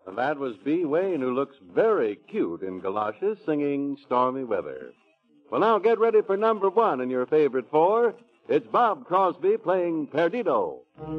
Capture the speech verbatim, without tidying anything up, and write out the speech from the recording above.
And that was Bee Wayne, who looks very cute in galoshes, singing Stormy Weather. Well, now get ready for number one in your favorite four. It's Bob Crosby playing Perdido.